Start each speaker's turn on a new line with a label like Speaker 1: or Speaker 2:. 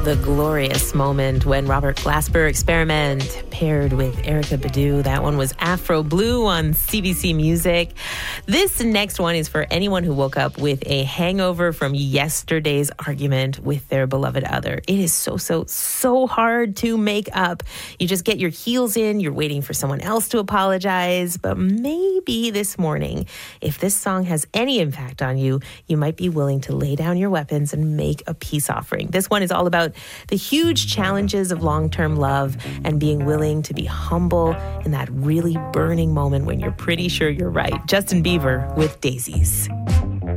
Speaker 1: The glorious moment when Robert Glasper Experiment paired with Erykah Badu. That one was Afro Blue on CBC Music. This next one is for anyone who woke up with a hangover from yesterday's argument with their beloved other. It is so hard to make up. You just get your heels in, you're waiting for someone else to apologize. But maybe this morning, if this song has any impact on you, you might be willing to lay down your weapons and make a peace offering. This one is all about the huge challenges of long-term love and being willing to be humble in that really burning moment when you're pretty sure you're right. Justin Bieber with Daisies.